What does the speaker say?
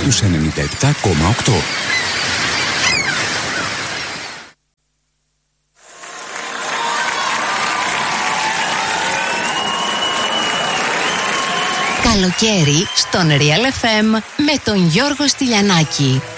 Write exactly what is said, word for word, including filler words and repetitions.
στους ενενήντα επτά κόμμα οκτώ. Καλοκαίρι στον Real εφ εμ με τον Γιώργο Στυλιανάκη.